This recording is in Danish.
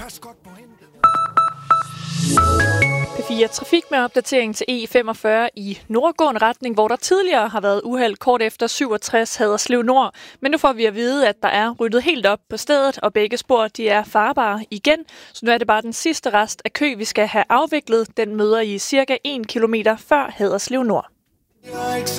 P4 Trafik med opdatering til E45 i nordgående retning, hvor der tidligere har været uheld kort efter 67 Haderslev Nord. Men nu får vi at vide, at der er ryddet helt op på stedet, og begge spor de er farbare igen. Så nu er det bare den sidste rest af kø, vi skal have afviklet. Den møder I cirka 1 kilometer før Haderslev Nord.